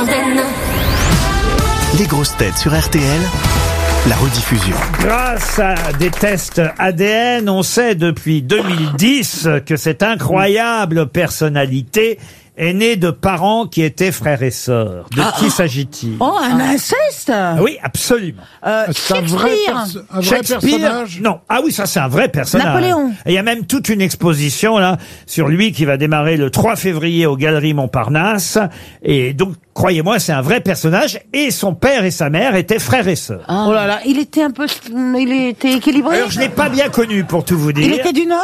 Les grosses têtes sur RTL, la rediffusion. Grâce à des tests ADN, on sait depuis 2010 que cette incroyable personnalité est née de parents qui étaient frères et sœurs. De qui s'agit-il? Oh, un inceste. Oui, absolument. C'est un vrai personnage? Non. Ah oui, ça c'est un vrai personnage. Napoléon. Et il y a même toute une exposition là sur lui qui va démarrer le 3 février aux Galeries Montparnasse. Et donc, croyez-moi, c'est un vrai personnage. Et son père et sa mère étaient frères et sœurs. Ah. Oh là là, il était équilibré. Alors, je l'ai pas bien connu pour tout vous dire. Il était du Nord.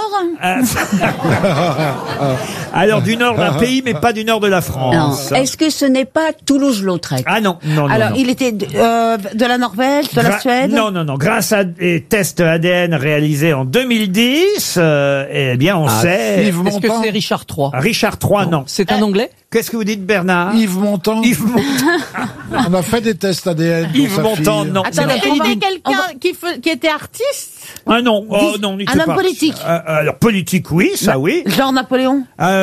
Alors, du nord d'un pays, mais pas du nord de la France. Non. Est-ce que ce n'est pas Toulouse-Lautrec? Ah non, non, non. Alors, non. il était de la Norvège, de la Suède. Non, non, non. Grâce à des tests ADN réalisés en 2010, eh bien, on sait... Est-ce que c'est Richard III? Richard III, non. C'est un Anglais? Qu'est-ce que vous dites, Bernard? Yves Montand. Yves Montand. On a fait des tests ADN. Yves Montand, non. Attends, C'était quelqu'un qui était artiste? Ah non, oh non. Un homme politique. Alors, politique, oui, ça oui. Genre Napoléon.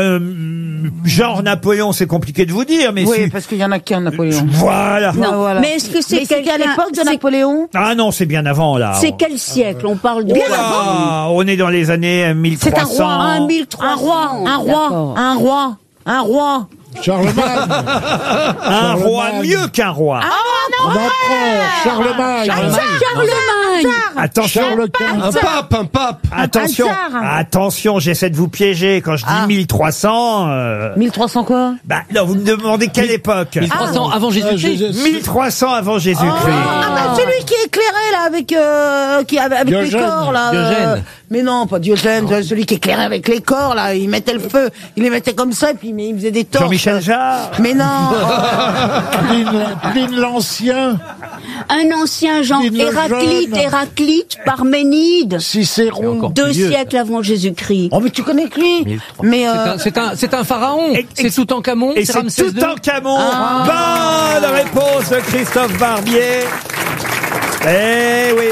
Genre Napoléon, c'est compliqué de vous dire, mais Oui, si... parce qu'il y en a qu'un Napoléon. Voilà. Non, voilà. mais est-ce que c'est Mais c'était à quelqu'un... l'époque de c'est- Napoléon. Ah non, c'est bien avant, là. C'est quel siècle? On parle de... Ah, on est dans les années 1300. C'est un roi, Un 1300. un roi. Charlemagne. Un roi mieux qu'un roi. L'empereur. Charlemagne. Attention. Charles XV. Un pape. Attention, tsar. attention, j'essaie de vous piéger quand je dis 1300. 1300 quoi? Bah non, vous me demandez quelle époque? 1300 avant Jésus-Christ. 1300 avant Jésus-Christ. Celui qui est éclairé là avec les Diogène. corps là. Diogène. Mais non, pas Diogène, celui qui éclairait avec les corps là, il mettait le feu, il les mettait comme ça et puis il faisait des torches. Jean-Michel Jarre. Mais non. Pline l'Ancien. Un ancien genre Pline le Jeune. Héraclite, Parménide. Cicéron. 2 siècles avant Jésus-Christ. Oh mais tu connais que lui. Mais C'est un pharaon. C'est Toutankhamon. Et C'est c'est Ramsès II. Toutankhamon. Bonne réponse de Christophe Barbier. Eh oui.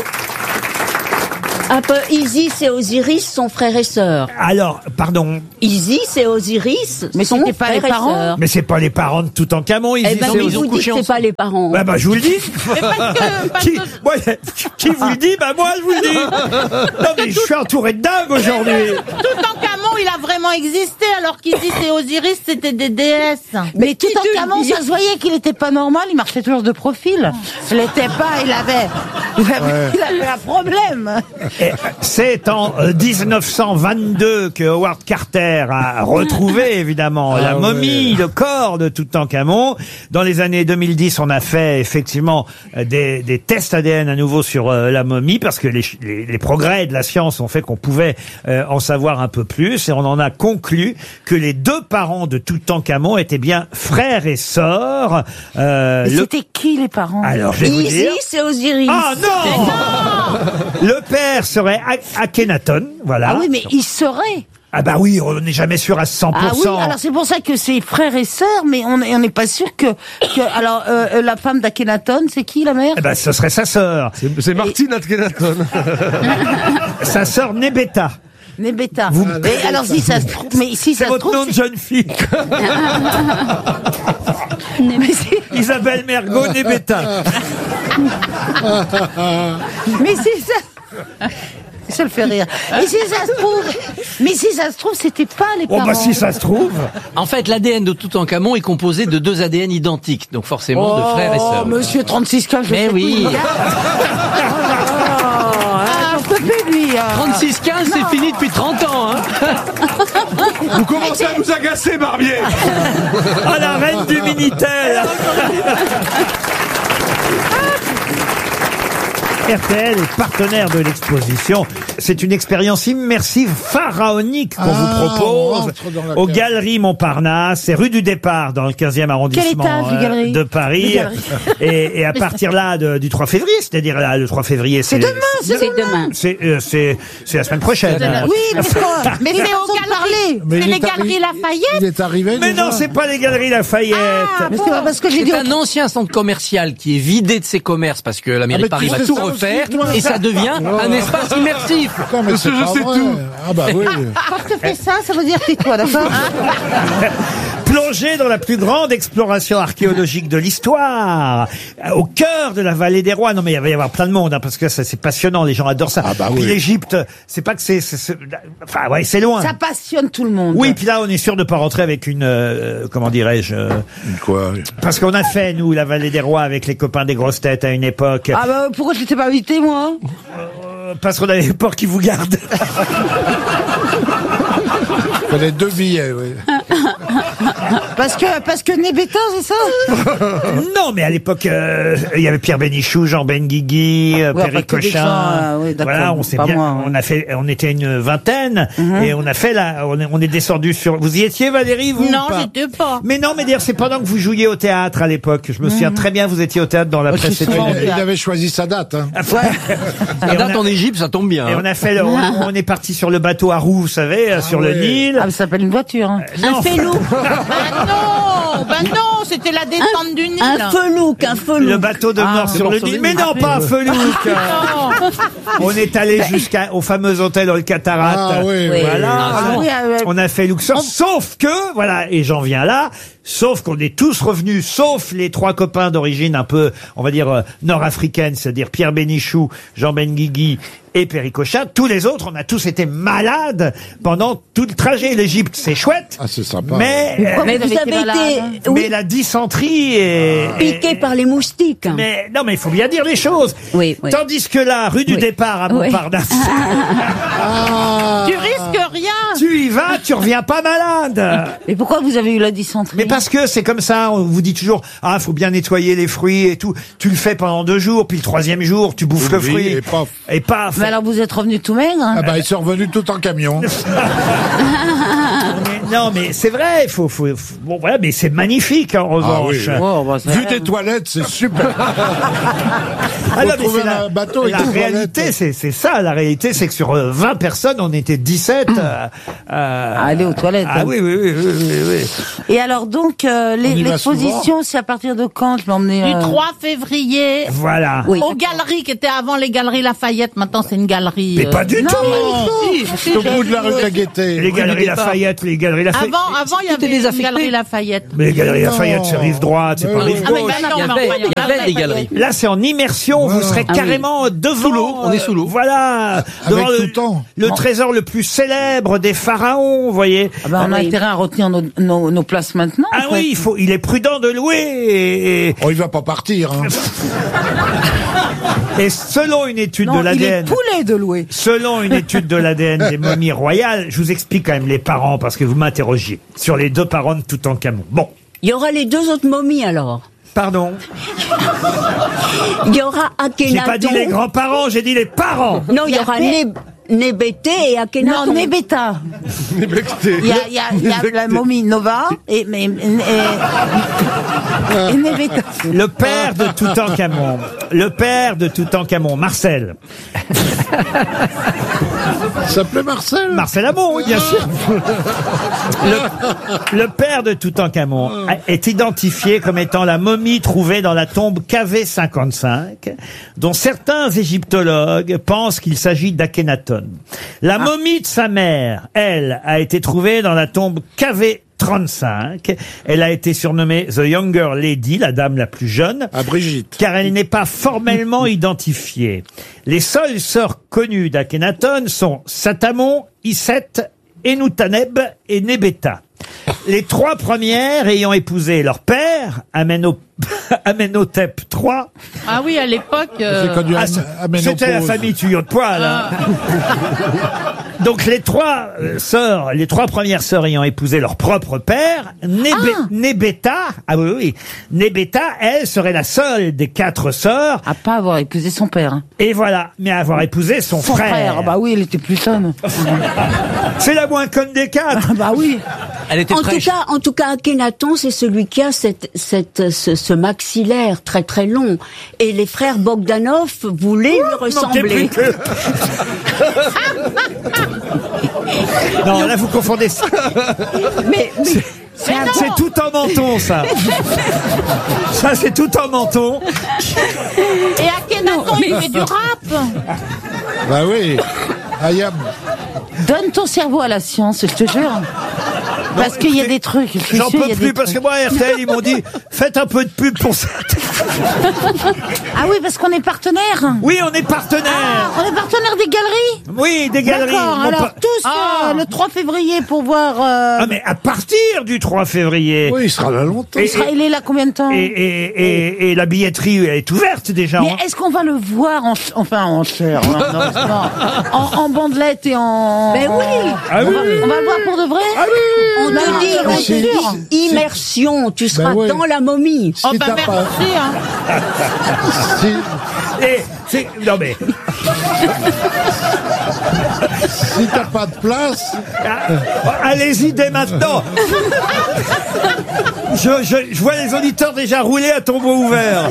Un peu Isis et Osiris sont frères et sœurs. Alors, pardon, Isis et Osiris Mais sont c'était pas frères les et parents sœurs. mais c'est pas les parents de Toutankhamon, ils Eh ben, y oui, sont. vous dites que c'est pas les parents. Bah, je vous le dis. Qui, moi, qui vous le dit? Bah, moi, je vous le dis. Non, mais je suis entouré de dingues aujourd'hui. Toutankhamon, il a vraiment existé, alors qu'Isis et Osiris, c'était des déesses. Mais Toutankhamon, ça se voyait qu'il était pas normal, il marchait toujours de profil. Il l'était pas, il avait un problème. Et c'est en 1922 que Howard Carter a retrouvé, évidemment, la momie, le corps de Toutankhamon. Dans les années 2010, on a fait effectivement des tests ADN à nouveau sur la momie, parce que les progrès de la science ont fait qu'on pouvait en savoir un peu plus, et on en a conclu que les deux parents de Toutankhamon étaient bien frères et sœurs. Mais c'était qui les parents? Alors, je vais vous dire... Isis et Osiris. Ah non, le père serait Akhenaton, voilà. Ah oui, mais il serait. Ah bah oui, on n'est jamais sûr à 100%. Ah oui, alors c'est pour ça que c'est frères et sœurs, mais on n'est pas sûr que alors la femme d'Akhenaton, c'est qui la mère? Eh ben, ce serait sa sœur. C'est Martine Akhenaton. Sa sœur Nebeta. Nebeta. Mais alors si ça se trouve, C'est votre nom de jeune fille. Isabelle Mergo Nebeta. mais c'est ça. Ça le fait rire. Mais si ça se trouve, c'était pas les Oh parents. bah si ça se trouve. En fait, l'ADN de Toutankhamon est composé de 2 ADN identiques, donc forcément de frères et sœurs. Monsieur 3615, Mais oui. J'en peux plus lui. 36-15, c'est fini depuis 30 ans. Hein. Vous commencez à nous agacer, Barbier. Ah, la reine du Minitel. RTL est partenaire de l'exposition. C'est une expérience immersive pharaonique qu'on vous propose aux Galeries Montparnasse. C'est rue du Départ dans le 15e arrondissement étage, les galeries de Paris. Et à partir là du 3 février, c'est-à-dire là, le 3 février, C'est demain. c'est la semaine prochaine. Oui, mais c'est au parler. C'est les Galeries Lafayette. Il est arrivé. Mais déjà. non, c'est pas les Galeries Lafayette. Mais c'est pas parce que j'ai dit. C'est un ancien centre commercial qui est vidé de ses commerces parce que la mairie de Paris va tu tout sais ça refaire aussi, toi. et ça devient un espace immersif. Putain, mais c'est pas vrai. Ah bah oui. Quand je te fais ça veut dire tais-toi, d'accord? Plongez plongé dans la plus grande exploration archéologique de l'histoire, au cœur de la vallée des rois. Non mais il va y avoir plein de monde, hein, parce que ça c'est passionnant, les gens adorent ça. Ah bah Puis oui. l'Égypte, c'est pas que enfin ouais, c'est loin. Ça passionne tout le monde. Oui, puis là on est sûr de pas rentrer avec une comment dirais-je Quoi? parce qu'on a fait nous la vallée des rois avec les copains des grosses têtes à une époque. Ah bah pourquoi je t'étais pas invité moi? Parce qu'on avait peur qu'ils vous gardent. Il fallait 2 billets, oui. Parce que Nebeta, c'est ça? Non, mais à l'époque, il y avait Pierre Bénichou, Jean Benguigui, Ouais, Perry pas que des Cochin. gens, oui, d'accord, Voilà, on s'est pas bien, moi, ouais. on était une vingtaine et on a fait on est descendu sur. Vous y étiez, Valérie, vous? Non, ou pas j'étais pas. Mais non, mais d'ailleurs, c'est pendant que vous jouiez au théâtre à l'époque. Je me souviens très bien, vous étiez au théâtre dans la je suis précédente. souvent- Il avait choisi sa date. Hein. La Et date on a- en Égypte, ça tombe bien. Et hein. on a fait, on est parti sur le bateau à roues, vous savez, sur le ouais. Nil. Ah, mais ça s'appelle une voiture. Hein. Non, Un félouc. Bah non, c'était la descente du Nil. Un felouc, un felouc. le bateau de mort sur le Nil. Mais non, pas un felouc. On est allé jusqu'au fameux hôtel Ol Katarat. Ah oui, oui. Voilà. Ah oui, On a fait Luxor, sauf que, voilà, et j'en viens là, sauf qu'on est tous revenus, sauf les 3 copains d'origine un peu, on va dire, nord-africaine, c'est-à-dire Pierre Bénichou, Jean Benguigui et Perry Cochin. Tous les autres, on a tous été malades pendant tout le trajet. L'Égypte, c'est chouette. Ah, c'est sympa. Mais, Mais vous avez été avez malade été mais oui, la dysenterie est... piqué par les moustiques. Mais non, mais il faut bien dire les choses. Oui, oui. Tandis que là, rue du Oui. départ à Oui. Montparnasse, Ah, Tu risques rien. tu y vas, tu reviens pas malade. Et pourquoi vous avez eu la dysenterie? Mais parce que c'est comme ça, on vous dit toujours, ah, faut bien nettoyer les fruits et tout. Tu le fais pendant 2 jours, puis le 3e jour, tu bouffes le Oui, fruit. et paf. Et paf. Mais alors vous êtes revenu tout maigre hein? ah bah, ils sont revenus tout en camion. Non, mais c'est vrai, bon, voilà, mais c'est magnifique, en revanche. oui. Oh, bah, Vu des toilettes, c'est super. Ah non, mais trouver c'est un bateau avec la des réalité, toilettes. c'est ça, la réalité, c'est que sur 20 personnes, on était 17. À aller aux toilettes. Ah hein. oui, oui, oui, oui, oui, oui. Et alors donc, y va l'exposition, c'est à partir de quand? Je vais emmener... Du 3 février. Voilà. Oui. Aux galeries qui étaient avant les galeries Lafayette. Maintenant, c'est une galerie. Mais pas du Non, tout. C'est au bout de la rue de la Gaîté. Les galeries Lafayette, les galeries Lafayette. Avant, il y avait les une affectés. galerie Lafayette. Mais les galeries Lafayette, c'est rive droite, c'est Mais pas oui. rive Ah, mais gauche. maintenant, Il y on va avait, envoyer il y avait des galeries. Là, c'est en immersion, vous serez Ah oui. carrément devant. Sous l'eau, on est sous l'eau. Voilà. Avec Devant tout le temps. le trésor le plus célèbre des pharaons, vous voyez. Ah bah, on a oui. intérêt à retenir nos places maintenant. Ah en fait. oui, il est prudent de louer. Oh, il va pas partir. Hein. Et selon une étude Non, de il est l'ADN. poulet de louer. Selon une étude de l'ADN des momies royales, je vous explique quand même les parents parce que vous m'interrogiez sur les 2 parents de Toutankhamon. Bon, Il y aura les 2 autres momies alors. pardon, Il y aura j'ai pas dit les Akhenaton. grands-parents, j'ai dit les parents. Non, il y aura Nébété et Akhenaton. Non, Nebeta. Il y a la momie Nova et Nebeta. Le père de Toutankhamon, Marcel. Il s'appelait Marcel. Marcel Amont, oui, bien sûr. Le père de Toutankhamon est identifié comme étant la momie trouvée dans la tombe KV55, dont certains égyptologues pensent qu'il s'agit d'Akhenaton. La momie de sa mère, elle, a été trouvée dans la tombe KV35. Elle a été surnommée The Younger Lady, la dame la plus jeune. À Brigitte. Car elle n'est pas formellement identifiée. Les seules sœurs connues d'Akhenaton sont Satamon, Iset, Enutaneb et Nebeta. Les 3 premières ayant épousé leur père, Amenhotep III. Ah oui, à l'époque. C'est connu à C'était la Ménopause. famille tuyau de poil. hein. Donc les 3 sœurs, les 3 premières sœurs ayant épousé leur propre père, Nebeta, ah oui, oui, Nebeta, elle serait la seule des 4 sœurs, À pas avoir épousé son père. Hein. et voilà, mais à avoir épousé son Son frère. Ah bah oui, il était plus sonne. C'est la moins conne des 4. Ah bah oui. Elle était fraîche. En tout cas, Akhenaton, c'est celui qui a ce maxillaire très très long. Et les frères Bogdanov voulaient lui Manquait ressembler. plus que- Non, là vous confondez. Mais C'est tout en menton, ça. Ça, c'est tout en menton. Et Akhenaton, il fait du rap. Bah oui. Ayam. Donne ton cerveau à la science, je te jure. Parce qu'il y a des trucs. je suis J'en sûre, il y peux a plus des parce que trucs. moi, RTL, ils m'ont dit, faites un peu de pub pour ça. Ah oui, parce qu'on est partenaire. Oui, on est partenaire. On est partenaire des galeries. Oui, des galeries. D'accord, Non, alors pas- tous le 3 février pour voir... Ah, mais à partir du 3 février. Oui, il sera là longtemps. il est là combien de temps? Et la billetterie est ouverte déjà. Mais est-ce qu'on va le voir en chair, en bandelette et en... Ben oui. Ah oui. On va le voir pour de vrai? Ah oui. On te dit, bien sûr. immersion, tu seras oui. dans la momie. Oh Si bah t'as pas- merci, hein. Non mais, Si t'as pas de place, allez-y dès maintenant. Je vois les auditeurs déjà rouler à tombeau ouvert.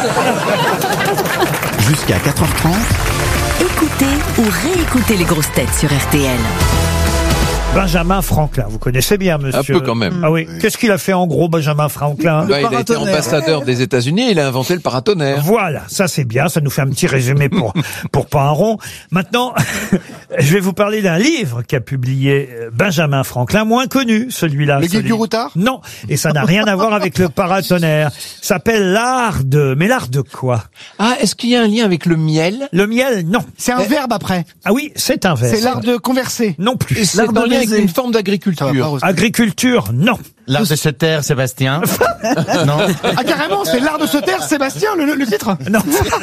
Jusqu'à 4h30. Écoutez ou réécoutez les grosses têtes sur RTL. Benjamin Franklin, vous connaissez bien, monsieur. Un peu quand même. Ah oui. Qu'est-ce qu'il a fait en gros, Benjamin Franklin? Bah, il a été ambassadeur des États-Unis et il a inventé le paratonnerre. Voilà, ça c'est bien, ça nous fait un petit résumé pour pas un rond. Maintenant, je vais vous parler d'un livre qu'a publié Benjamin Franklin, moins connu, celui-là. Le Guide du routard? Non, et ça n'a rien à voir avec le paratonnerre. S'appelle l'art de... Mais l'art de quoi? Ah, est-ce qu'il y a un lien avec le miel? Le miel, non. C'est un verbe après. Ah oui, c'est un verbe. C'est l'art de converser. Non plus. C'est en lien avec une forme d'agriculture. Agriculture, non. L'art de se taire, Sébastien. Non. Ah carrément, c'est l'art de se taire, Sébastien, le titre. Non.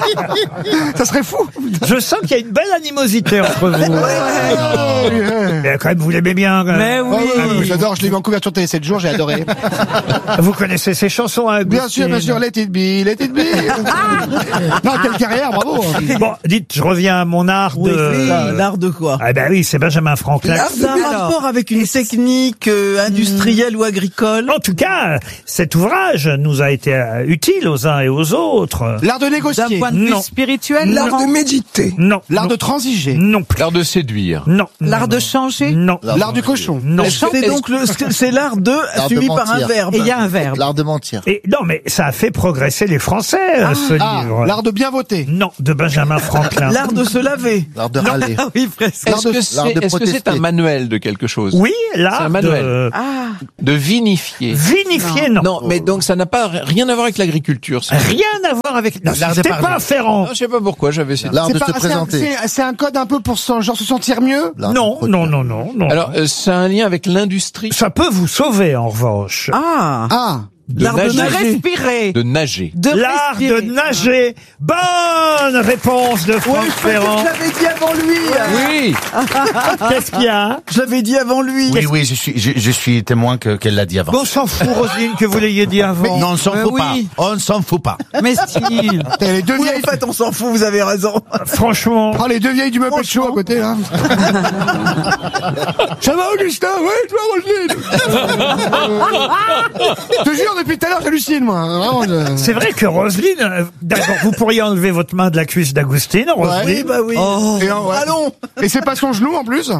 Ça serait fou. Je sens qu'il y a une belle animosité entre vous. Mais quand même, vous l'aimez bien. Mais oui. J'adore, je l'ai vu en couverture télé 7 jours, j'ai adoré. Vous connaissez ces chansons, hein, Bien sûr, Let It Be, Let It Be. Non, quelle carrière, bravo. Bon, dites, je reviens à mon art de... L'art de quoi? Ah ben oui, c'est Benjamin Franklin. C'est un rapport avec une technique industrielle ou agricole? En tout cas, cet ouvrage nous a été utile aux uns et aux autres. L'art de négocier. D'un point de vue Non. spirituel, Non. Laurent? méditer. Non. L'art non, de transiger. Non. L'art de séduire. Non. L'art de changer? Non. L'art du cochon. Non. C'est donc c'est l'art de suivi par un verbe. Et il y a un verbe. L'art de mentir. Et non, mais ça a fait progresser les Français, ce livre. L'art de bien voter. Non, de Benjamin Franklin. L'art de se laver. L'art de râler. Ah oui, presque. Est-ce que l'art de c'est protester. un manuel de quelque chose? Oui, C'est l'art un manuel. de De vinifier. vinifier, non. Non, mais donc ça n'a pas rien à voir avec l'agriculture. ça. Rien à voir avec... Non, L'art c'était d'épargner. pas Ferrand. Non, je sais pas pourquoi j'avais essayé. L'art de C'est se pas- présenter. c'est un code un peu pour genre se sentir mieux. L'art de Non, produire. non, non, non, non. Alors, ça a un lien avec l'industrie Ça peut vous sauver, en revanche. Ah. Ah. de L'art de nager. respirer. De nager. De L'art de respirer. nager. Bonne réponse de Franck Ferrand. Je l'avais dit avant lui. Oui. Qu'est-ce qu'il y a? Je l'avais dit avant lui. Oui, oui, je suis témoin qu'elle l'a dit avant. Bon, on s'en fout, Roselyne, que vous l'ayez dit avant. Non, on s'en fout oui. pas. On ne s'en fout pas. Mais si. T'as les deux Oui, vieilles. en fait, on s'en fout, vous avez raison. Franchement. Oh, les deux vieilles du Muppet Show à côté, là. Ça va, Augustin? Ouais, toi, Roselyne. Je te jure, depuis tout à l'heure, j'hallucine, moi. Vraiment, C'est vrai que Roselyne, d'accord, vous pourriez enlever votre main de la cuisse d'Agustine, Roselyne. Oui, bah oui. Et, ouais. Allons. Et c'est pas son genou, en plus.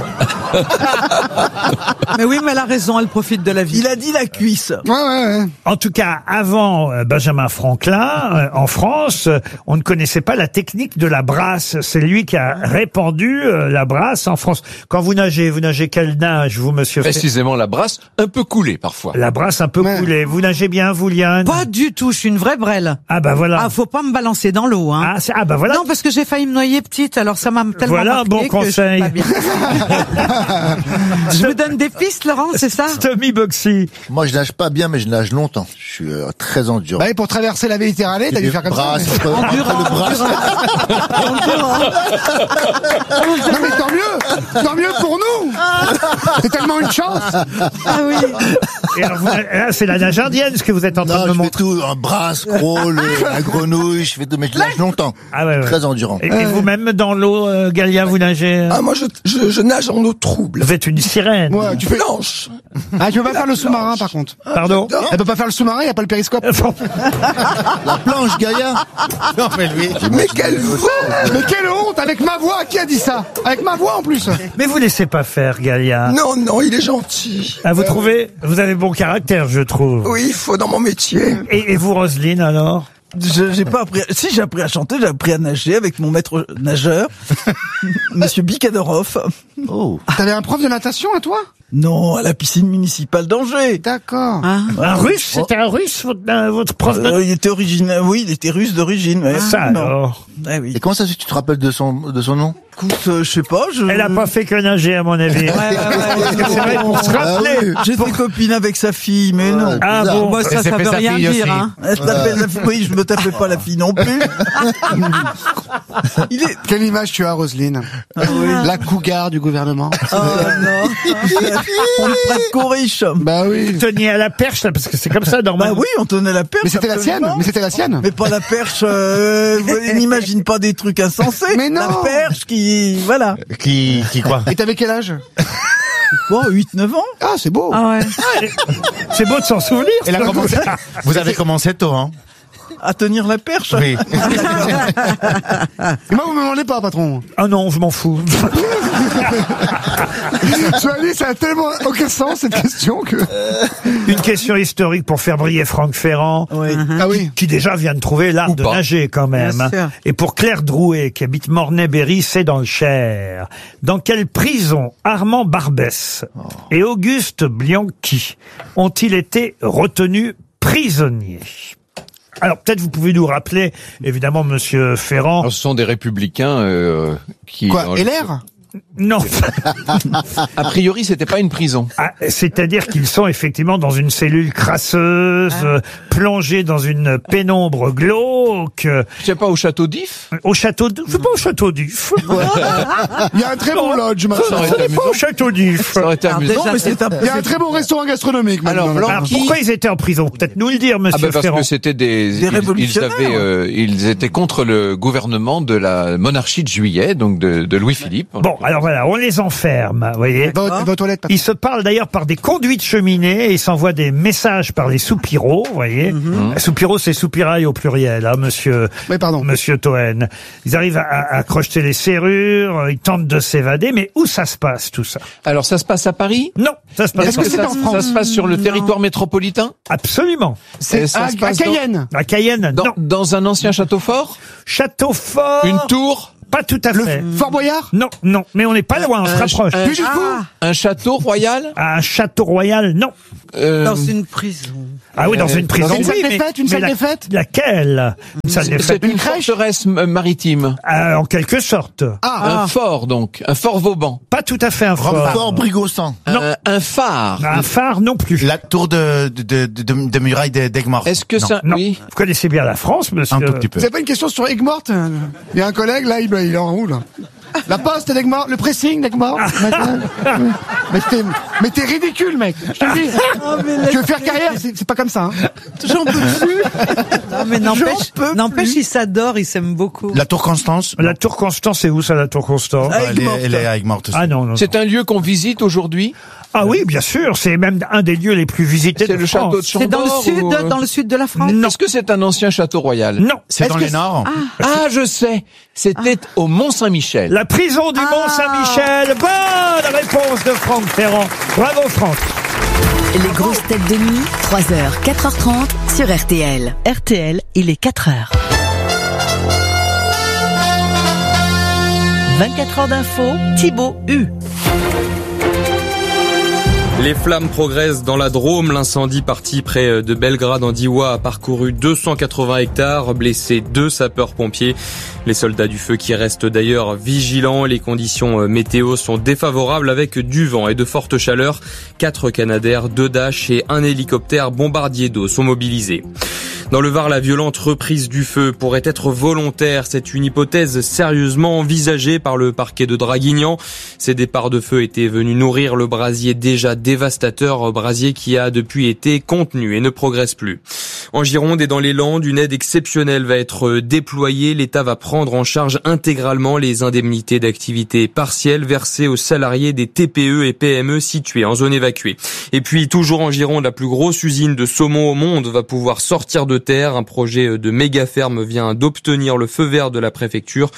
Mais oui, mais elle a raison, elle profite de la vie. Il a dit la cuisse. Ouais. En tout cas, avant Benjamin Franklin, en France, on ne connaissait pas la technique de la brasse. C'est lui qui a répandu la brasse en France. Quand vous nagez quelle nage, vous, monsieur Précisément la brasse, un peu coulée parfois. La brasse un peu coulée. Vous nagez bien, vous, Liane? Pas du tout, je suis une vraie brêle. Ah bah voilà. Ah, faut pas me balancer dans l'eau, hein. Ah bah voilà. Non, parce que j'ai failli me noyer petite, alors ça m'a tellement Voilà un marqué bon que je conseil. suis pas bien. Je vous donne des pistes, Laurent, c'est ça? Tommy Boxy. Moi, je nage pas bien, mais je nage longtemps. Je suis très endurant. Bah, et pour traverser la Méditerranée, t'as dû faire comme ça. Brasse, entre le bras. Non, mais tant mieux pour nous. C'est tellement une chance. Ah oui. Et alors, là, c'est la nage indienne, ce que vous êtes en train Non, de je me fais montrer. tout, un brasse, crawl, la grenouille, je fais tout, mais je nage longtemps. Ah ouais, ouais. Très endurant. Et vous-même, dans l'eau, Galia, vous nagez? Moi je nage en eau trouble. Vous êtes une sirène. Ouais, tu fais Blanche. Ah, tu peux pas faire le sous-marin, par contre. Pardon? Elle peut pas faire le sous-marin, y a pas le périscope. La planche, Gaïa. Non, mais lui. Mais quelle voix! Mais quelle honte, avec ma voix, qui a dit ça? Avec ma voix, en plus. Mais vous laissez pas faire, Galia. Non, il est gentil. Ah, vous trouvez? Vous avez bon caractère, je trouve. Oui, il faut dans mon métier. Et vous, Roselyne, alors? J'ai pas appris. Si, j'ai appris à chanter, j'ai appris à nager avec mon maître nageur, Monsieur Bikadorov. Oh. T'avais un prof de natation, à toi? Non, à la piscine municipale d'Angers. D'accord. Un russe, c'était un russe, votre prof de... Il était originaire, oui, il était russe d'origine. Ouais. Ça, Non. alors. Ah oui. Et comment ça, tu te rappelles de son nom? Écoute, je sais pas, Elle a pas fait que nager, à mon avis. Parce que c'est vrai, pour se rappeler. J'étais copine avec sa fille, mais non. Ah bon. Moi, ça veut rien dire. Hein. Elle s'appelle la fille. Oui, je me tapais pas la fille non plus. Quelle image tu as, Roselyne? La cougar du gouvernement. Oh non. On me prête qu'aux riches. Bah oui. Vous teniez à la perche, là, parce que c'est comme ça, Bah normalement. oui, on tenait la perche. Mais c'était la sienne. Mais c'était la sienne. Mais pas la perche, n'imagine pas des trucs insensés. Mais non. La perche voilà. Qui quoi? Et t'avais quel âge? Bon, 8-9 ans. Ah, c'est beau. Ah ouais. C'est beau de s'en souvenir. Elle a commencé. Vous avez commencé tôt, hein? À tenir la perche. Oui. Moi, vous me demandez pas, patron. Ah non, je m'en fous. Sois-dit, ça a tellement aucun sens, cette question, que... Une question historique pour faire briller Franck Ferrand. Oui. Ah oui. Qui déjà vient de trouver l'art de nager quand même. Bien sûr. Et pour Claire Drouet, qui habite Mornay-Berry, c'est dans le Cher. Dans quelle prison Armand Barbès et Auguste Bianchi ont-ils été retenus prisonniers? Alors peut-être vous pouvez nous rappeler, évidemment, Monsieur Ferrand. Alors, ce sont des républicains qui... Quoi, LR? Non. A priori, c'était pas une prison. Ah, c'est-à-dire qu'ils sont effectivement dans une cellule crasseuse, plongés dans une pénombre glauque. Je sais pas, au château d'If? Au château d'If. C'est pas au château d'If. Il y a un très bon lodge, Ce maintenant. n'est pas au château d'If. Ça aurait été amusant. Non, mais c'est Il y a un très bon restaurant gastronomique, maintenant. Alors, pourquoi ils étaient en prison? Peut-être nous le dire, Ah Monsieur ben parce Ferrand. que c'était ils révolutionnaires. ils étaient contre le gouvernement de la monarchie de Juillet, donc de Louis-Philippe. Bon, alors voilà, on les enferme, vous voyez. Va aux toilettes, patron. Ils se parlent d'ailleurs par des conduits de cheminée et ils s'envoient des messages par les soupiraux, vous voyez. Soupiraux, c'est soupirail au pluriel, hein, monsieur Toen. Ils arrivent à crocheter les serrures, ils tentent de s'évader, mais où ça se passe tout ça? Alors ça se passe à Paris? Non, ça se passe Est-ce que ça se passe sur le territoire métropolitain? Absolument. C'est à Cayenne. À Cayenne, non. Dans un ancien château fort? Château fort. Une tour? Pas tout à fait. Fort Boyard? Non, mais on n'est pas loin, on se rapproche. Un château royal? Un château royal, non. Dans une prison. Ah oui, dans une prison. Une salle des fêtes, une salle des fêtes? Laquelle? Une salle des fêtes. C'est une forteresse maritime. En quelque sorte. Un fort, donc. Un fort Vauban. Pas tout à fait un fort. Fort Brigossan. Un phare. Un phare non plus. La tour de muraille d'Aigues-Mortes. Est-ce que ça... Non. Oui. Vous connaissez bien la France, monsieur. Un tout petit peu. C'est pas une question sur Aigues-Mortes? Il y a un collègue, là, il est en roue, là. La poste d'Aigues-Mortes, le pressing d'Aigues-Mortes. Mais t'es ridicule, mec. Je te le dis. Tu veux faire carrière, c'est pas comme ça, hein. J'en peux plus. Non, mais n'empêche, ils s'adorent, ils s'aiment beaucoup. La tour Constance? La tour Constance, c'est où ça, la tour Constance? Elle est à Aigues-Mortes aussi. Ah non. C'est un lieu qu'on visite aujourd'hui? Ah oui, bien sûr, c'est même un des lieux les plus visités de C'est le France. château de Chambord? C'est dans le sud de la France. Non. Est-ce que c'est un ancien château royal? Non. C'est dans les Nord? Ah, je sais. C'était au Mont-Saint-Michel. La prison du Mont-Saint-Michel. Bonne réponse de Franck Ferrand. Bravo Franck. Les grosses têtes de nuit, 3h, 4h30 sur RTL. RTL, il est 4h. 24 heures d'info, Thibaut U. Les flammes progressent dans la Drôme. L'incendie parti près de Belgrade en Diois a parcouru 280 hectares, blessé 2 sapeurs-pompiers. Les soldats du feu qui restent d'ailleurs vigilants. Les conditions météo sont défavorables avec du vent et de fortes chaleurs. 4 Canadair, 2 Dash et 1 hélicoptère bombardier d'eau sont mobilisés. Dans le Var, la violente reprise du feu pourrait être volontaire. C'est une hypothèse sérieusement envisagée par le parquet de Draguignan. Ces départs de feu étaient venus nourrir le brasier déjà dévastateur, brasier qui a depuis été contenu et ne progresse plus. En Gironde et dans les Landes, une aide exceptionnelle va être déployée. L'État va prendre en charge intégralement les indemnités d'activité partielle versées aux salariés des TPE et PME situés en zone évacuée. Et puis, toujours en Gironde, la plus grosse usine de saumon au monde va pouvoir sortir de terre. Un projet de méga ferme vient d'obtenir le feu vert de la préfecture.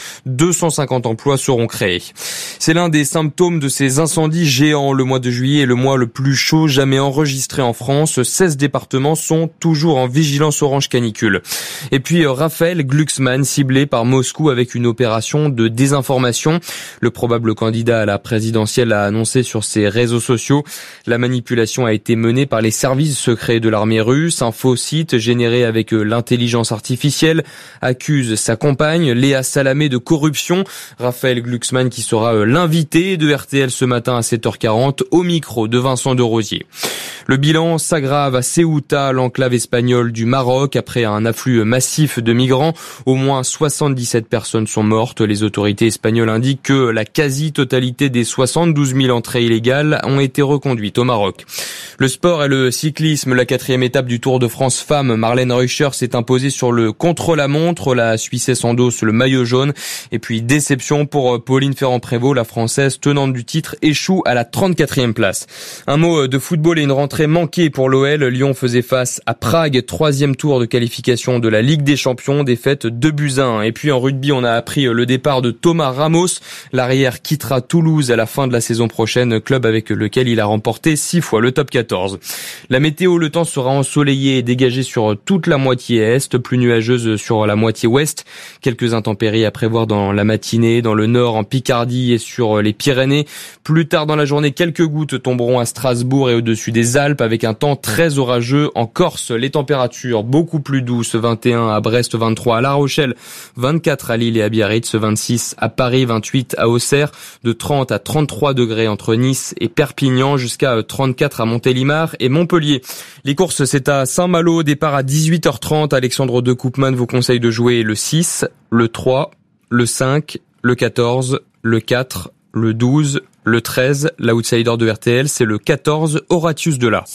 250 emplois seront créés. C'est l'un des symptômes de ces incendies géants. Le mois de juillet est le mois le plus chaud jamais enregistré en France. 16 départements sont toujours en vigilance orange canicule. Et puis Raphaël Glucksmann, ciblé par Moscou avec une opération de désinformation. Le probable candidat à la présidentielle a annoncé sur ses réseaux sociaux. La manipulation a été menée par les services secrets de l'armée russe. Un faux site généré avec l'intelligence artificielle accuse sa compagne, Léa Salamé, de corruption. Raphaël Glucksmann qui sera l'invité de RTL ce matin à 7h40 au micro de Vincent de Rosier. Le bilan s'aggrave à Ceuta, l'enclave espagnole du Maroc, après un afflux massif de migrants. Au moins 77 personnes sont mortes. Les autorités espagnoles indiquent que la quasi-totalité des 72 000 entrées illégales ont été reconduites au Maroc. Le sport et le cyclisme, la 4e étape du Tour de France femmes. Marlène Reuscher s'est imposée sur le contre-la-montre. La Suissesse endosse le maillot jaune. Et puis déception pour Pauline Ferrand-Prévot, la Française tenante du titre échoue à la 34e place. Un mot de football et une rentrée manquée pour l'OL. Lyon faisait face à Prague, 3e tour de qualification de la Ligue des Champions, défaite 2-1. Et puis en rugby, on a appris le départ de Thomas Ramos. L'arrière quittera Toulouse à la fin de la saison prochaine, club avec lequel il a remporté 6 fois le top 14. La météo, le temps sera ensoleillé et dégagé sur toute la moitié est, plus nuageuse sur la moitié ouest. Quelques intempéries à prévoir dans la matinée, dans le nord, en Picardie et sur les Pyrénées. Plus tard dans la journée, quelques gouttes tomberont à Strasbourg et au-dessus des Alpes avec un temps très orageux. En Corse, les températures beaucoup plus douces, 21 à Brest, 23 à La Rochelle, 24 à Lille et à Biarritz, 26 à Paris, 28 à Auxerre, de 30 à 33 degrés entre Nice et Perpignan, jusqu'à 34 à Montélimar et Montpellier. Les courses, c'est à Saint-Malo, départ à 18h30. Alexandre de Koopman vous conseille de jouer le 6, le 3, le 5, le 14, le 4, le 12, le 13. L'outsider de RTL, c'est le 14, Horatius Dela.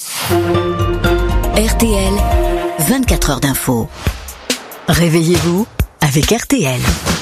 RTL, 24 heures d'info. Réveillez-vous avec RTL.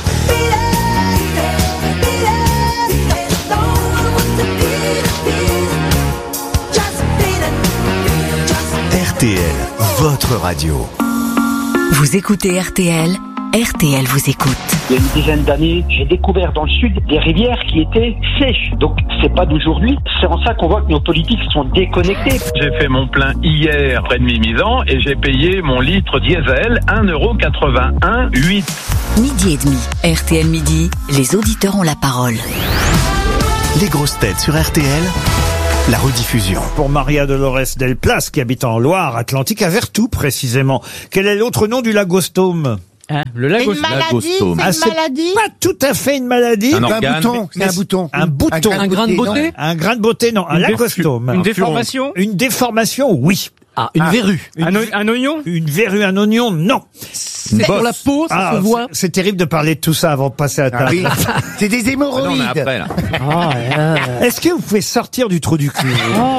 RTL, votre radio. Vous écoutez RTL, RTL vous écoute. Il y a une dizaine d'années, j'ai découvert dans le sud des rivières qui étaient sèches. Donc c'est pas d'aujourd'hui. C'est en ça qu'on voit que nos politiques sont déconnectés. J'ai fait mon plein hier près de Mimizan et j'ai payé mon litre diesel 1,81 €. Midi et demi, RTL Midi, les auditeurs ont la parole. Les grosses têtes sur RTL, la rediffusion. Pour Maria Dolores Del Plas, qui habite en Loire-Atlantique, à Vertou précisément. Quel est l'autre nom du lagostome? Le C'est une maladie, c'est une maladie. Pas tout à fait une maladie. Un bouton, c'est un bouton. Un bouton. Un grain de beauté. Un grain de beauté, non. Un lagostome. Une déformation. Une déformation, oui. Ah, une verrue. Un oignon. Une verrue, un oignon, non. C'est pour la peau, ça se voit. C'est terrible de parler de tout ça avant de passer à table. Oui. C'est des hémorroïdes. Non, mais après, là. Est-ce que vous pouvez sortir du trou du cul?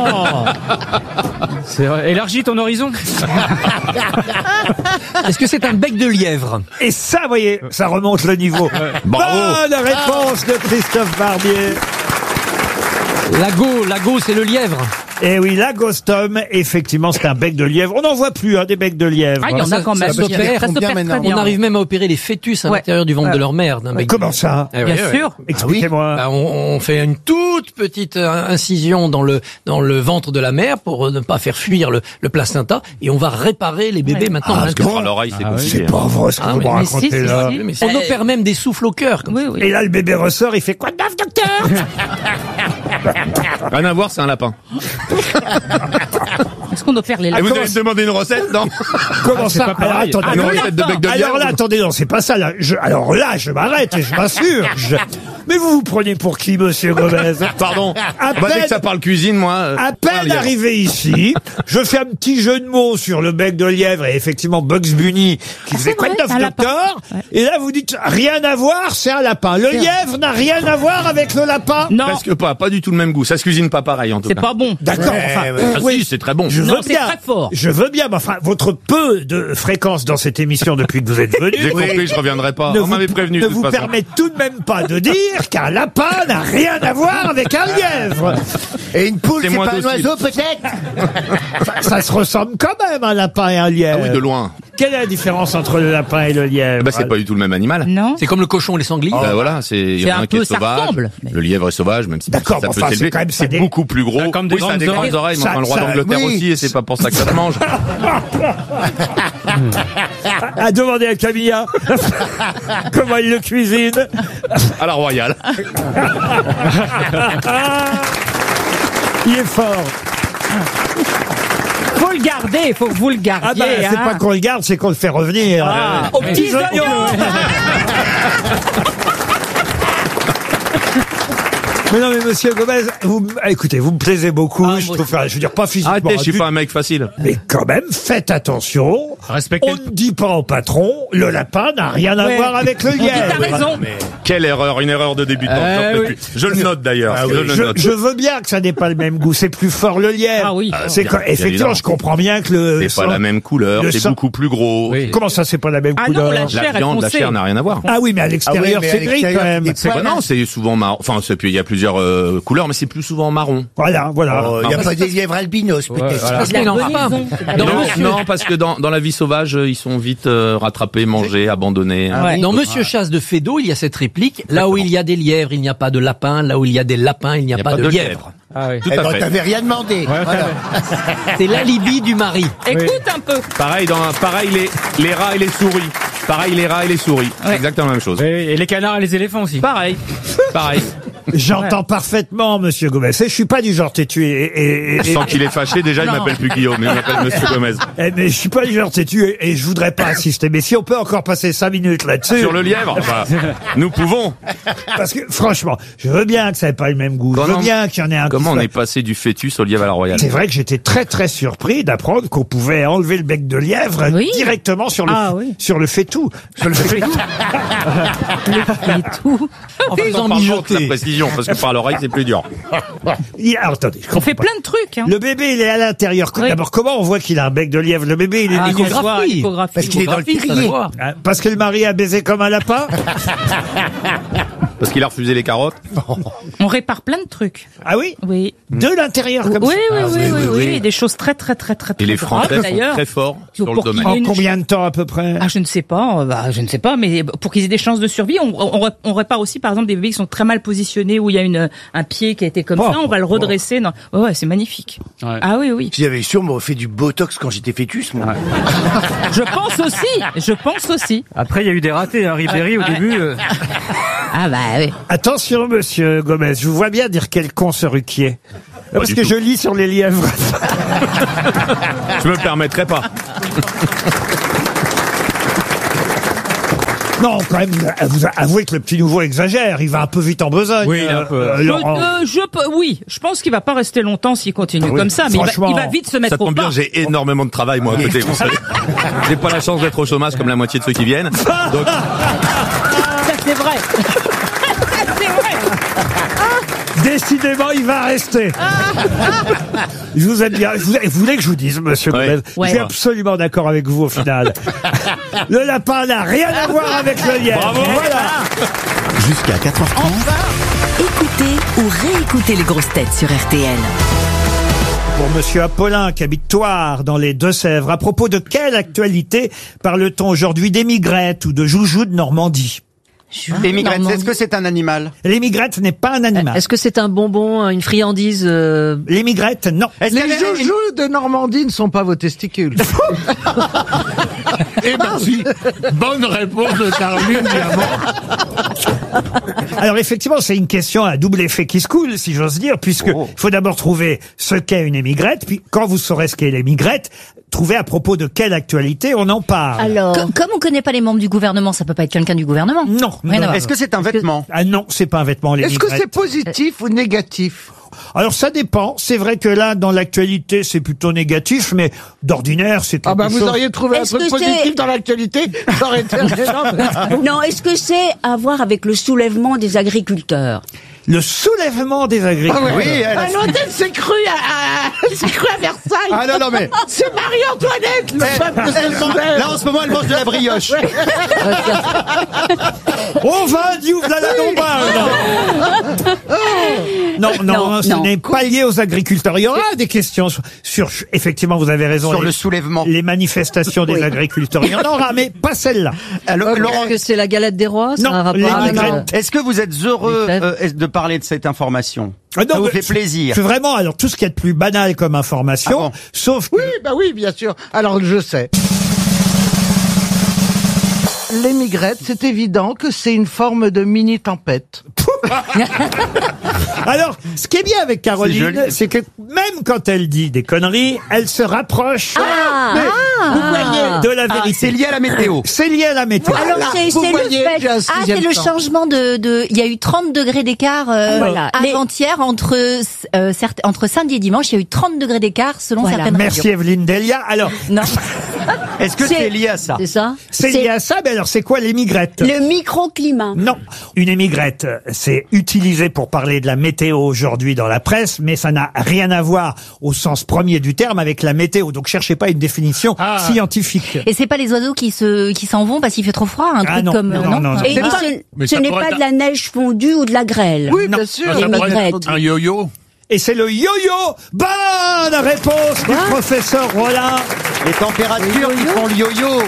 C'est vrai. Élargis ton horizon. Est-ce que c'est un bec de lièvre? Et ça, vous voyez, ça remonte le niveau. Bravo. Bonne réponse de Christophe Barbier. L'ago, c'est le lièvre. Eh oui, l'agostome, effectivement, c'est un bec de lièvre. On n'en voit plus, des becs de lièvre. Ah, il y en a quand même. Ça s'opère très bien. On arrive même à opérer les fœtus à l'intérieur du ventre de leur mère. D'un bec. Comment ça? Eh Bien oui, sûr. oui. Expliquez-moi. Bah, on fait une toute petite incision dans le ventre de la mère pour ne pas faire fuir le placenta et on va réparer les bébés maintenant. Parce que par l'oreille, c'est possible. C'est pas vrai ce que vous me racontez là. On opère même des souffles au cœur. Comme ça. Et là, le bébé ressort, il fait quoi de neuf, docteur? Rien à voir, c'est un lapin. Est-ce qu'on opère les Et vous allez me demander une recette, non? Comment ça? pas pareil. Alors, attendez. Une recette de bec de lièvre. Alors là, attendez, non, c'est pas ça, là. Alors là, je m'arrête et je m'insurge. Mais vous vous prenez pour qui, monsieur Gomez? Pardon. À Bah, dès que ça parle cuisine, moi. À peine arrivé ici, je fais un petit jeu de mots sur le bec de lièvre et effectivement Bugs Bunny qui faisait quoi de neuf, docteur? Et là, vous dites rien à voir, c'est un lapin. Le lièvre n'a rien à voir avec le lapin? Non. Presque pas du tout le même goût. Ça se cuisine pas pareil, en tout cas. C'est pas bon. D'accord, Oui, c'est très bon. Je veux c'est bien. très fort. Je veux bien, mais enfin, votre peu de fréquence dans cette émission depuis que vous êtes venu. J'ai compris, je reviendrai pas. Ne On m'avait prévenu, ne de toute vous façon. permet tout de même pas de dire qu'un lapin n'a rien à voir avec un lièvre. Et une poule, C'est c'est moins pas un docile. oiseau, peut-être? Ça se ressemble quand même, un lapin et un lièvre. Ah oui, de loin. Quelle est la différence entre le lapin et le lièvre? Bah, c'est pas du tout le même animal. Non. C'est comme le cochon et les sangliers. Voilà, il y en a un qui est sauvage. Le lièvre est sauvage, même si D'accord, ça peut enfin, s'élever. C'est beaucoup plus gros. Comme des ça a des grandes grandes oreilles, mais Ça- enfin, le roi ça- d'Angleterre oui. aussi, et c'est pas pour ça que ça te mange. À demander à Camilla comment il le cuisine. À la royale. Il est fort. Faut le garder, faut que vous le gardiez. Ah bah, c'est pas qu'on le garde, c'est qu'on le fait revenir. Aux petits oignons. Mais non, mais monsieur Gomez, écoutez, vous me plaisez beaucoup. Je veux dire, pas physiquement. Arrêtez, je suis pas un mec facile. Mais quand même, faites attention. Respectez On ne dit pas au patron, le lapin n'a rien à voir avec le lièvre. T'as raison. Quelle erreur, une erreur de débutant. Je le note d'ailleurs. Je veux bien que ça n'ait pas le même goût. C'est plus fort le lièvre. Ah oui. Effectivement, je comprends bien que le. C'est pas la même couleur, c'est beaucoup plus gros. Comment ça, c'est pas la même Ah couleur? non, la La chair n'a rien à voir. Ah oui, mais à l'extérieur, c'est gris quand même. Non, c'est souvent marron. Enfin, il y a plusieurs couleurs, mais c'est plus souvent marron. Voilà. Il n'y a pas des lièvres albinos, peut-être. Parce qu'il n'en a pas. Non, parce que dans la vie sauvage, ils sont vite rattrapés, mangés, abandonnés. Dans Monsieur Chasse de Feydeau, il y a cette réplique. Là où il y a des lièvres, il n'y a pas de lapin. Là où il y a des lapins, il n'y a pas de lièvres. Ah oui. Tout à fait. T'avais rien demandé. Voilà. C'est l'alibi du mari. Écoute un peu. Pareil, les rats et les souris. Pareil, les rats et les souris. C'est exactement la même chose. Et les canards et les éléphants aussi. Pareil. J'entends parfaitement, monsieur Gomez. Je suis pas du genre têtu et Sans qu'il est fâché, déjà, il m'appelle plus Guillaume, il m'appelle Monsieur Gomez. mais je suis pas du genre têtu et je voudrais pas assister. Mais si on peut encore passer 5 minutes là-dessus. Sur le lièvre, nous pouvons. Parce que, franchement, je veux bien que ça ait pas le même goût. Je veux bien qu'il y en ait un. Comment on est passé du fœtus au lièvre à la royale? C'est vrai que j'étais très très surpris d'apprendre qu'on pouvait enlever le bec de lièvre directement sur le sur le faitout. Sur le faitout. En faisant mijoter. La précision, parce que par l'oreille, c'est plus dur. Alors, attendez, On fait plein de trucs. Hein. le bébé, il est à l'intérieur. D'abord, comment on voit qu'il a un bec de lièvre? Le bébé, il est L'échographie. Parce qu'il est dans le terrier. parce que le mari a baisé comme un lapin. Parce qu'il a refusé les carottes. On répare plein de trucs. Ah oui? Oui. De l'intérieur comme Oui, ça. oui. Des choses très Et les Français graves, sont d'ailleurs. très forts sur le Pour domaine. qu'il y ait En une- combien de temps à peu près? Ah, je ne sais pas, mais pour qu'ils aient des chances de survie, on répare aussi, par exemple, des bébés qui sont très mal positionnés, où il y a un pied qui a été comme ça, on va le redresser. Non. Ouais, c'est magnifique. Ouais. Ah oui. Si j'avais su, on m'aurait fait du botox quand j'étais fœtus, moi. Je pense aussi. Après, il y a eu des ratés, hein. Ribéry, au début. Ah bah oui. Attention, monsieur Gomez, je vous vois bien dire quel con ce Ruquier. Parce du que tout. je lis sur les lièvres. Je me permettrai pas. Non, quand même, vous avouez que le petit nouveau exagère. Il va un peu vite en besogne. Oui, un peu. Laurent. Je pense qu'il va pas rester longtemps s'il continue comme ça, mais franchement, il va vite se Ça mettre au tombe bien, pas. j'ai énormément de travail, moi, à côté, vous savez. J'ai pas la chance d'être au chômage comme la moitié de ceux qui viennent. Donc, Ça, c'est vrai. C'est vrai. Décidément, il va rester. Je vous aime bien. Vous voulez que je vous dise, monsieur Gomez, Ouais. je suis absolument d'accord avec vous au final. Le lapin n'a rien à voir avec le lièvre. Bravo. Voilà. Jusqu'à 4h30. Écoutez ou réécoutez les grosses têtes sur RTL. Pour monsieur Apollin, qui habite Thouars, dans les Deux-Sèvres, à propos de quelle actualité parle-t-on aujourd'hui, d'émigrette ou de joujou de Normandie? L'émigrette, est-ce que c'est un animal? L'émigrette n'est pas un animal. Est-ce que c'est un bonbon, une friandise L'émigrette, non. Les joujoux de Normandie ne sont pas vos testicules. Eh ben si. Bonne réponse de Caroline Diamant. Alors effectivement, c'est une question à double effet qui se coule, si j'ose dire, puisque il faut d'abord trouver ce qu'est une émigrette, puis quand vous saurez ce qu'est l'émigrette, trouver à propos de quelle actualité on en parle. Alors, Comme on connaît pas les membres du gouvernement, ça peut pas être quelqu'un du gouvernement. Non. Rien à voir. Est-ce que c'est un vêtement? Ah non, c'est pas un vêtement, Est-ce l'émigrette. que c'est positif ou négatif? Alors ça dépend. C'est vrai que là, dans l'actualité, c'est plutôt négatif, mais d'ordinaire, c'est quelque Ah bah vous chose... auriez trouvé un Est-ce truc que positif c'est- dans l'actualité, ça aurait été gênant. non, est-ce que c'est à voir avec le soulèvement des agriculteurs? Le soulèvement des agriculteurs. Oui, elle a Un hôtel s'est cru à Versailles. Ah non, mais... C'est Marie-Antoinette, le peuple se soulève. Là, en ce moment, elle mange de la brioche. On va Diouf la Non, ce n'est pas lié aux agriculteurs. Il y aura des questions sur effectivement, vous avez raison. Sur le soulèvement. Les manifestations des agriculteurs. Il y en aura, mais pas celle-là. Alors, Laurent, Est-ce que c'est la galette des rois? Non, Ça a un rapport les avec, migrettes. est-ce que vous êtes heureux de parler de cette information? Ah non, Ça vous mais fait plaisir? C'est vraiment, alors, tout ce qui est de plus banal comme information, Ah bon sauf que... Oui, bien sûr. Alors, je sais. Les migrettes, c'est évident que c'est une forme de mini-tempête. Alors, ce qui est bien avec Caroline, c'est que même quand elle dit des conneries, elle se rapproche de la vérité. C'est lié à la météo. C'est lié à la météo. Alors c'est le fait. C'est le changement de. Il y a eu 30 degrés d'écart avant-hier entre samedi et dimanche. Il y a eu 30 degrés d'écart selon certaines régions. Merci Evelyne Delia. Alors, Non. Est-ce que c'est lié à ça? C'est ça. c'est lié à ça, mais alors c'est quoi l'émigrette? Le microclimat. Non, une émigrette, c'est utilisé pour parler de la météo aujourd'hui dans la presse, mais ça n'a rien à voir au sens premier du terme avec la météo. Donc cherchez pas une définition scientifique. Et c'est pas les oiseaux qui s'en vont parce qu'il fait trop froid, un truc non, comme non. Et Mais ce ça n'est pourrait pas être de la neige fondue ou de la grêle. Oui, bien sûr. Les Ça pourrait migrettes. être un yo-yo. Et c'est le yo-yo. Bonne réponse du professeur Rollin. Les températures qui font le yo-yo.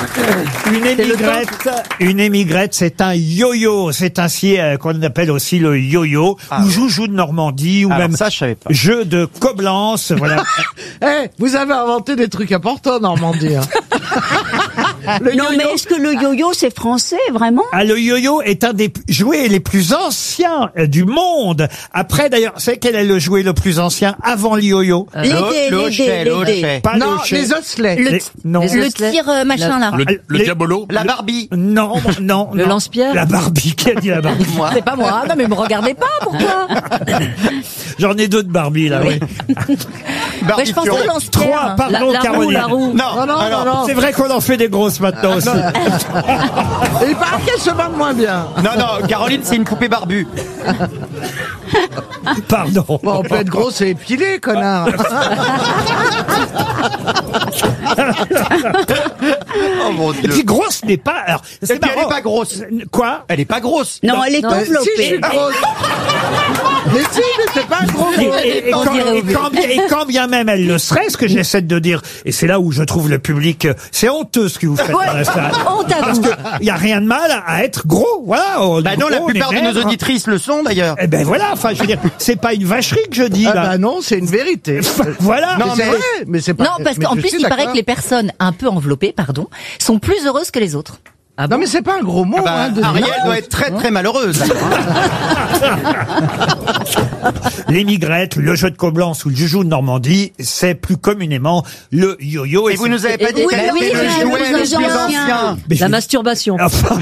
Une émigrette, c'est un yo-yo. C'est ainsi qu'on appelle aussi le yo-yo, ou joujou de Normandie, ou Alors même ça, je savais pas. jeu de Coblence. Voilà. Vous avez inventé des trucs importants, Normandie. Non, mais est-ce que le yo-yo, c'est français, vraiment? Ah, le yo-yo est un des jouets les plus anciens du monde. Après, d'ailleurs, c'est quel est le jouet le plus ancien avant le yo-yo? Le hochet. Pas le Non, hochet. les osselets. Le tir machin là. Le diabolo. La Barbie. Non. Le lance-pierre? La Barbie, qui a dit la Barbie? C'est pas moi. Non mais me regardez pas. Pourquoi? J'en ai deux de Barbie, là, oui. Je pense au lance-pierre. Trois, pardon, Caroline. La roue. Non. C'est vrai qu'on en fait des grosses maintenant aussi. Et il paraît qu'elle se bat moins bien. Non, Caroline, c'est une poupée barbue. Pardon. Bon, on peut être grosse et épilée, connard. Oh mon Et Dieu. puis grosse n'est pas... Alors, Et puis elle est pas grosse. Quoi? Elle est pas grosse. Non, elle est Si, je enveloppée. suis grosse. Mais si, mais c'est pas un gros mot. Et quand bien même elle le serait, ce que j'essaie de dire, et c'est là où je trouve le public, c'est honteux ce que vous faites dans la salle. Honte à Parce vous. que il y a rien de mal à être gros, voilà. On est Bah non, la gros, on est plupart de nos maigre. auditrices le sont d'ailleurs. Eh ben voilà, enfin je veux dire, c'est pas une vacherie que je dis Ah là. bah non, c'est une vérité. Voilà. Non, mais, mais c'est pas. Non, parce mais qu'en je plus, suis il paraît d'accord. que les personnes un peu enveloppées, sont plus heureuses que les autres. Non, mais c'est pas un gros mot. Bah, de Ariel dire. doit être très très malheureuse. L'émigrette, le jeu de Coblence ou le joujou de Normandie, c'est plus communément le yo-yo. Et vous nous avez pas dit Oui, quel oui, était le oui, jouet oui, le plus oui, ancien. Mais La masturbation. Enfin,